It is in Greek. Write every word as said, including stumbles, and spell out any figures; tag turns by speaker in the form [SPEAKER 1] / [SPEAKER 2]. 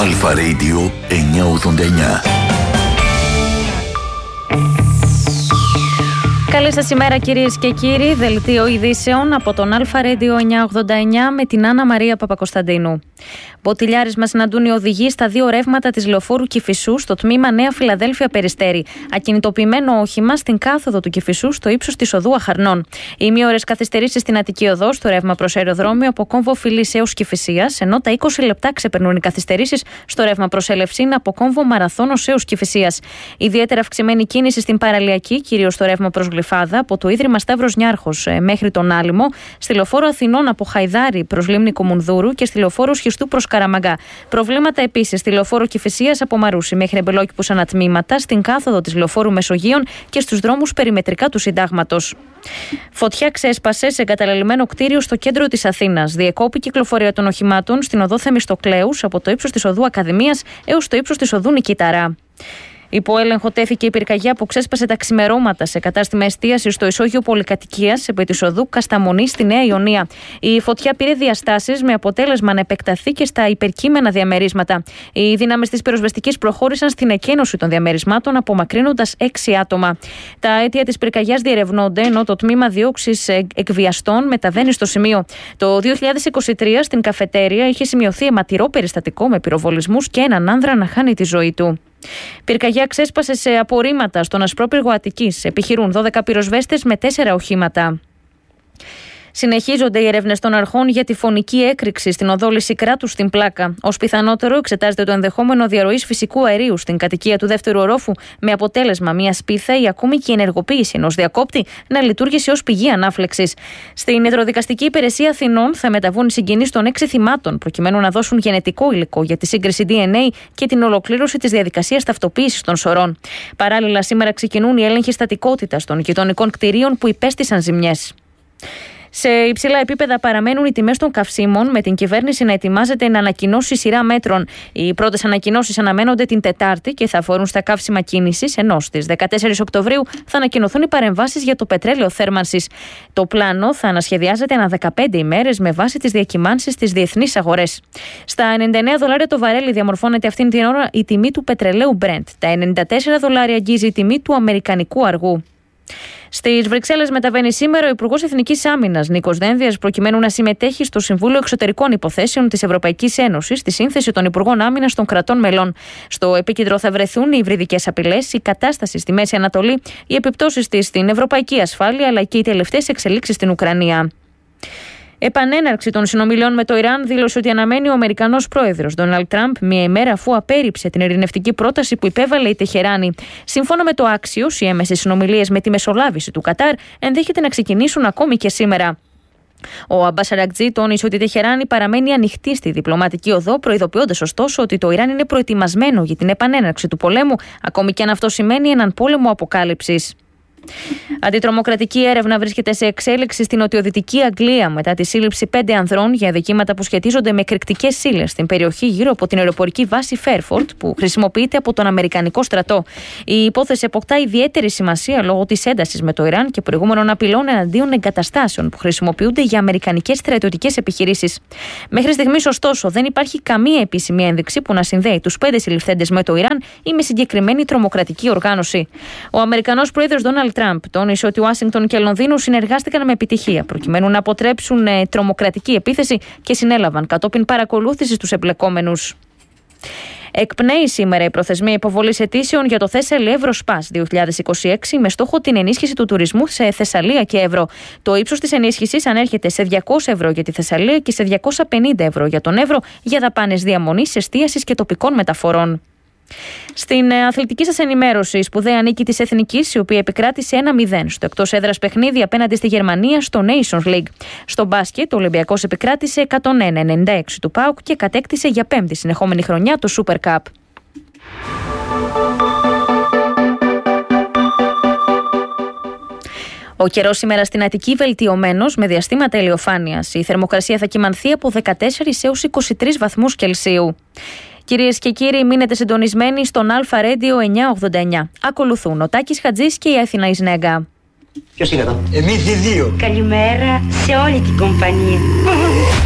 [SPEAKER 1] Αλφα Radio εννιακόσια ογδόντα εννιά.
[SPEAKER 2] Καλή σας ημέρα κυρίες και κύριοι, δελτίο ειδήσεων από τον Αλφα Radio εννιακόσια ογδόντα εννιά με την Άννα Μαρία Παπακοσταντίνου. Μποτιλιάρισμα συναντούν οι οδηγοί στα δύο ρεύματα της λεωφόρου Κηφισού στο τμήμα Νέα Φιλαδέλφια Περιστέρη. Ακινητοποιημένο όχημα στην κάθοδο του Κηφισού στο ύψος της οδού Αχαρνών. Ημίωρες καθυστερήσεις στην Αττική Οδό στο ρεύμα προς αεροδρόμιο από κόμβο Φιλής έως Κηφισίας, ενώ τα είκοσι λεπτά ξεπερνούν οι καθυστερήσεις στο ρεύμα προς Ελευσίνα από κόμβο Μαραθώνος έως Κηφισίας. Ιδιαίτερα αυξημένη κίνηση στην παραλιακή, κυρίως στο ρεύμα προς Γλυφάδα, από το Ίδρυμα Σταύρος Νιάρχος μέχρι τον Άλυμο, στη λεωφόρο Αθηνών από Χαϊδάρι προς Λίμνη Κομουνδούρου και στη λεωφόρο Σχιστού προς Καραμαγκά. Προβλήματα επίσης στη λεωφόρο Κηφισίας από Μαρούσι μέχρι Εμπελόκηπους ανατμήματα, στην κάθοδο της λεωφόρου Μεσογείων και στους δρόμους περιμετρικά του Συντάγματος. Φωτιά ξέσπασε σε εγκαταλελειμμένο κτίριο στο κέντρο της Αθήνας. Διεκόπη κυκλοφορία των οχημάτων στην οδό Θεμιστοκλέους από το ύψος της οδού Ακαδημίας έως το ύψος της οδού Νικηταρά. Υπό έλεγχο τέθηκε η πυρκαγιά που ξέσπασε τα ξημερώματα σε κατάστημα εστίασης στο ισόγειο πολυκατοικίας επί της οδού Κασταμονή στη Νέα Ιωνία. Η φωτιά πήρε διαστάσεις με αποτέλεσμα να επεκταθεί και στα υπερκείμενα διαμερίσματα. Οι δύναμες της πυροσβεστικής προχώρησαν στην εκένωση των διαμερισμάτων, απομακρύνοντας έξι άτομα. Τα αίτια της πυρκαγιάς διερευνώνται, ενώ το τμήμα διώξης εκβιαστών μεταβαίνει στο σημείο. Το δύο χιλιάδες είκοσι τρία στην καφετέρια είχε σημειωθεί αιματηρό περιστατικό με πυροβολισμούς και έναν άνδρα να χάνει τη ζωή του. Πυρκαγιά ξέσπασε σε απορρίμματα στον Ασπρόπυργο Αττικής. Επιχειρούν δώδεκα πυροσβέστες με τέσσερα οχήματα. Συνεχίζονται οι έρευνες των αρχών για τη φωνική έκρηξη στην οδό Λυσικράτου στην Πλάκα. Ως πιθανότερο εξετάζεται το ενδεχόμενο διαρροής φυσικού αερίου στην κατοικία του δεύτερου ορόφου, με αποτέλεσμα μια σπίθα ή ακόμη και η ενεργοποίηση ενός διακόπτη να λειτουργήσει ως πηγή ανάφλεξης. Στην Υδροδικαστική Υπηρεσία Αθηνών θα μεταβούν οι συγγενείς των έξι θυμάτων, προκειμένου να δώσουν γενετικό υλικό για τη σύγκριση ντι εν έι και την ολοκλήρωση της διαδικασίας ταυτοποίησης των σωρών. Παράλληλα, σήμερα ξεκινούν οι έλεγχοι στατικότητας των γειτονικών κτηρίων που υπέστησαν ζημιές. Σε υψηλά επίπεδα παραμένουν οι τιμές των καυσίμων, με την κυβέρνηση να ετοιμάζεται να ανακοινώσει σειρά μέτρων. Οι πρώτες ανακοινώσεις αναμένονται την Τετάρτη και θα αφορούν στα καύσιμα κίνησης, ενώ στις δεκατέσσερις Οκτωβρίου θα ανακοινωθούν οι παρεμβάσεις για το πετρέλαιο θέρμανσης. Το πλάνο θα ανασχεδιάζεται ανά δεκαπέντε ημέρες με βάση τις διακυμάνσεις στις διεθνείς αγορές. Στα ενενήντα εννέα δολάρια το βαρέλι διαμορφώνεται αυτήν την ώρα η τιμή του πετρελαίου Brent. Τα ενενήντα τέσσερα δολάρια αγγίζει η τιμή του αμερικανικού αργού. Στις Βρυξέλλες μεταβαίνει σήμερα ο Υπουργός Εθνικής Άμυνας Νίκος Δένδιας, προκειμένου να συμμετέχει στο Συμβούλιο Εξωτερικών Υποθέσεων της Ευρωπαϊκής Ένωσης στη σύνθεση των Υπουργών Άμυνας των κρατών μελών. Στο επίκεντρο θα βρεθούν οι υβριδικές απειλές, η κατάσταση στη Μέση Ανατολή, οι επιπτώσεις της στην ευρωπαϊκή ασφάλεια αλλά και οι τελευταίες εξελίξεις στην Ουκρανία. Επανέναρξη των συνομιλιών με το Ιράν δήλωσε ότι αναμένει ο Αμερικανός πρόεδρος Ντόναλντ Τραμπ μία ημέρα αφού απέρριψε την ειρηνευτική πρόταση που υπέβαλε η Τεχεράνη. Σύμφωνα με το Axios, οι έμεσες συνομιλίες με τη μεσολάβηση του Κατάρ ενδέχεται να ξεκινήσουν ακόμη και σήμερα. Ο Αμπάς Αρακτζή τόνισε ότι η Τεχεράνη παραμένει ανοιχτή στη διπλωματική οδό, προειδοποιώντας ωστόσο ότι το Ιράν είναι προετοιμασμένο για την επανέναρξη του πολέμου, ακόμη και αν αυτό σημαίνει έναν πόλεμο αποκάλυψης. Αντιτρομοκρατική έρευνα βρίσκεται σε εξέλιξη στην νοτιοδυτική Αγγλία μετά τη σύλληψη πέντε ανδρών για αδικήματα που σχετίζονται με εκρηκτικές ύλες στην περιοχή γύρω από την αεροπορική βάση Φέρφορντ που χρησιμοποιείται από τον Αμερικανικό στρατό. Η υπόθεση αποκτά ιδιαίτερη σημασία λόγω της έντασης με το Ιράν και προηγούμενων απειλών εναντίον εγκαταστάσεων που χρησιμοποιούνται για αμερικανικές στρατιωτικές επιχειρήσεις. Μέχρι στιγμής, ωστόσο, δεν υπάρχει καμία επίσημη ένδειξη που να συνδέει τους πέντε συλληφθέντες με το Ιράν ή με συγκεκριμένη τρομοκρατική οργάνωση. Ο Αμερικανός πρόεδρος Ντόναλντ Τραμπ τόνισε ότι Ουάσιγκτον και Λονδίνο συνεργάστηκαν με επιτυχία προκειμένου να αποτρέψουν ε, τρομοκρατική επίθεση και συνέλαβαν κατόπιν παρακολούθησης τους εμπλεκόμενους. Εκπνέει σήμερα η προθεσμία υποβολής αιτήσεων για το Thessaly Evro Spass δύο χιλιάδες είκοσι έξι με στόχο την ενίσχυση του τουρισμού σε Θεσσαλία και Εύρο. Το ύψος της ενίσχυσης ανέρχεται σε διακόσια ευρώ για τη Θεσσαλία και σε διακόσια πενήντα ευρώ για τον Εύρο για δαπάνες διαμονής, εστίασης και τοπικών μεταφορών. Στην αθλητική σας ενημέρωση, σπουδαία νίκη της Εθνικής, η οποία επικράτησε ένα μηδέν στο εκτός έδρας παιχνίδι απέναντι στη Γερμανία στο Nations League. Στο μπάσκετ, ο Ολυμπιακός επικράτησε εκατόν ένα ενενήντα έξι του ΠΑΟΚ και κατέκτησε για πέμπτη συνεχόμενη χρονιά το Super Cup. Ο καιρός σήμερα στην Αττική βελτιωμένος με διαστήματα ηλιοφάνειας. Η θερμοκρασία θα κυμανθεί από δεκατέσσερις έως είκοσι τρεις βαθμούς Κελσίου. Κυρίες και κύριοι, μείνετε συντονισμένοι στον Αλφα Radio εννιακόσια ογδόντα εννιά. Ακολουθούν ο Τάκης Χατζής και η Αθηνά Ισνέγκα.
[SPEAKER 3] Ποιος είναι εδώ? Εμείς οι δύο.
[SPEAKER 4] Καλημέρα σε όλη την κομπανία.